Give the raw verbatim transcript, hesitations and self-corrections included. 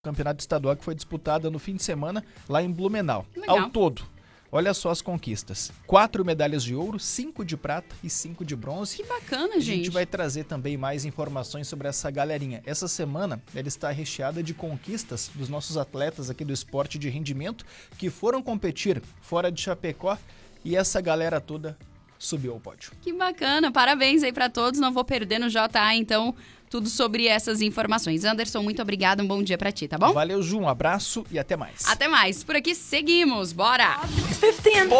campeonato estadual que foi disputado no fim de semana lá em Blumenau. Legal. Ao todo, olha só as conquistas. Quatro medalhas de ouro, cinco de prata e cinco de bronze. Que bacana, A gente. gente vai trazer também mais informações sobre essa galerinha. Essa semana, ela está recheada de conquistas dos nossos atletas aqui do esporte de rendimento que foram competir fora de Chapecó e essa galera toda subiu ao pódio. Que bacana, parabéns aí pra todos. Não vou perder no J A, então, tudo sobre essas informações. Anderson, muito obrigada, um bom dia pra ti, tá bom? Valeu, Ju, um abraço e até mais. Até mais. Por aqui seguimos, bora! fifteen